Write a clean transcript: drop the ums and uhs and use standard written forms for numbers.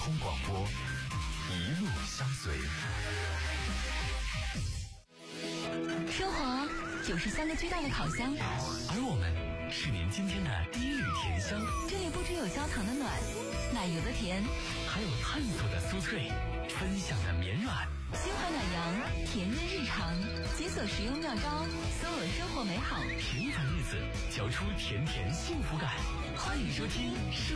通广播，一路相随。 生活就是3个巨大的烤箱， 而我们是您今天的第一缕甜香。 这里不只有焦糖的暖，奶油的甜， 还有探索的酥脆，分享的绵软。 心怀暖阳，甜润日常，解锁实用妙招，搜罗生活美好。 平凡日子，嚼出甜甜幸福感。欢迎收听